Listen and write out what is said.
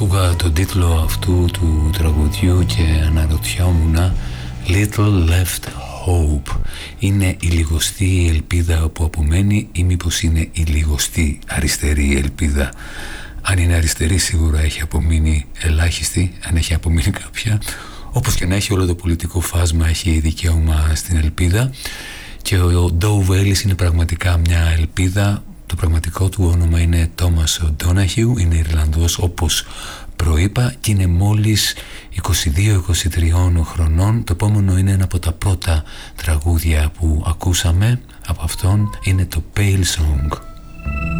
Άκουγα τον τίτλο αυτού του τραγουδιού και αναρωτιόμουν Little Left Hope. Είναι η λιγοστή ελπίδα που απομένει ή μήπως είναι η λιγοστή αριστερή ελπίδα? Αν είναι αριστερή σίγουρα έχει απομείνει ελάχιστη, αν έχει απομείνει κάποια. Όπως και να έχει, όλο το πολιτικό φάσμα έχει δικαίωμα στην ελπίδα και ο Dove Ellis είναι πραγματικά μια ελπίδα. Το πραγματικό του όνομα είναι Thomas O'Donoghue, είναι Ιρλανδός όπως προείπα και είναι μόλις 22-23 χρονών. Το επόμενο είναι ένα από τα πρώτα τραγούδια που ακούσαμε από αυτόν, είναι το Pale Song.